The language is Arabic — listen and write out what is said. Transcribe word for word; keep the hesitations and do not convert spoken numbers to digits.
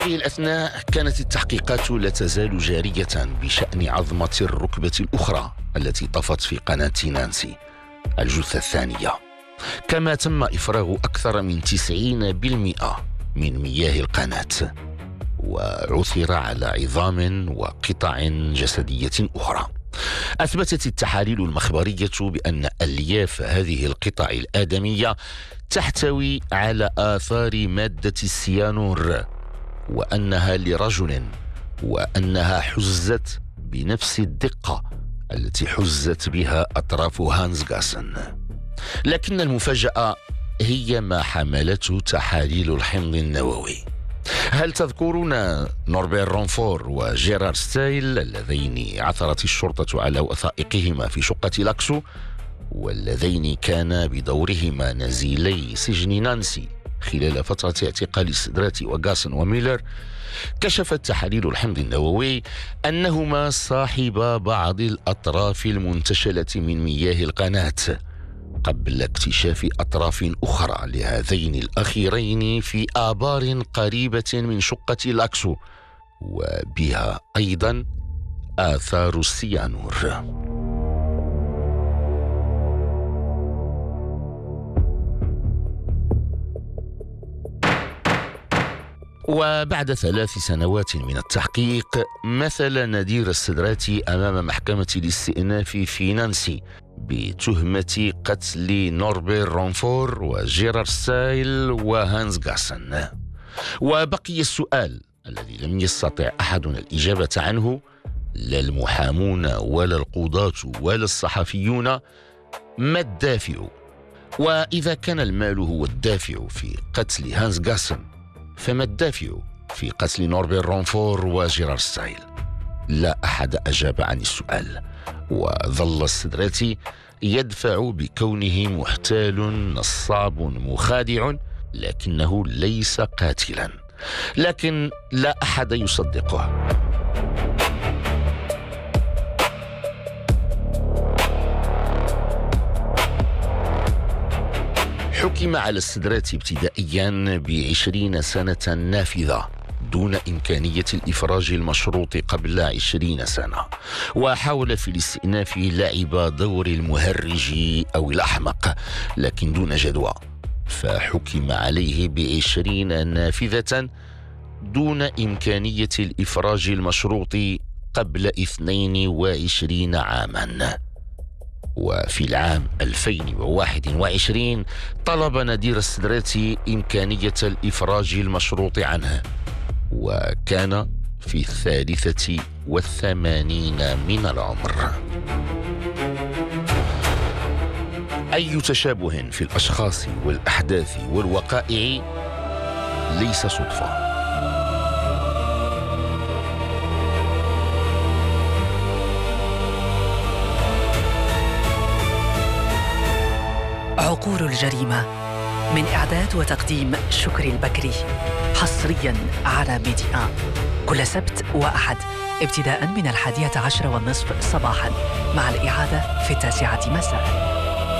في الأثناء كانت التحقيقات لا تزال جارية بشأن عظمة الركبة الأخرى التي طفت في قناة نانسي، الجثة الثانية، كما تم إفراغ أكثر من تسعين بالمئة من مياه القناة، وعثر على عظام وقطع جسدية أخرى. أثبتت التحاليل المخبرية بأن ألياف هذه القطع الآدمية تحتوي على آثار مادة السيانور، وأنها لرجل، وأنها حزت بنفس الدقة التي حزت بها أطراف هانس غاسن. لكن المفاجأة هي ما حملته تحاليل الحمض النووي. هل تذكرون نوربير رونفور وجيرار ستايل اللذين عثرت الشرطة على وثائقهما في شقة لاكسو، واللذين كانا بدورهما نزيلي سجن نانسي خلال فترة اعتقال السدراتي وغاسن وميلر؟ كشفت تحاليل الحمض النووي أنهما صاحبا بعض الأطراف المنتشلة من مياه القناة قبل اكتشاف أطراف أخرى لهذين الأخيرين في آبار قريبة من شقة لاكسو، وبها أيضا آثار السيانور. وبعد ثلاث سنوات من التحقيق مثل نادير السدراتي أمام محكمة الاستئناف في نانسي بتهمة قتل نوربير رونفور وجيرار ستايل وهانس غاسن. وبقي السؤال الذي لم يستطع أحدنا الإجابة عنه، لا المحامون ولا القضاة ولا الصحفيون: ما الدافع؟ وإذا كان المال هو الدافع في قتل هانس غاسن، فما الدافع في قتل نوربير رونفور وجيرار ستايل؟ لا أحد أجاب عن السؤال، وظل السدراتي يدفع بكونه محتال نصاب مخادع، لكنه ليس قاتلا. لكن لا أحد يصدقه. حكم على السدراتي ابتدائيا بعشرين سنة نافذة دون إمكانية الإفراج المشروط قبل عشرين سنة، وحاول في الاستئناف لعب دور المهرج أو الأحمق، لكن دون جدوى، فحكم عليه بعشرين نافذة دون إمكانية الإفراج المشروط قبل اثنين وعشرين عاما. وفي العام ألفين وواحد وعشرين طلب نادير السدراتي إمكانية الإفراج المشروط عنه، وكان في الثالثة والثمانين من العمر. أي تشابه في الأشخاص والأحداث والوقائع ليس صدفة. عقول الجريمة، من إعداد وتقديم شكري البكري، حصريا على ميديا كل سبت وأحد ابتداء من الحادية عشر والنصف صباحا، مع الإعادة في التاسعة مساء.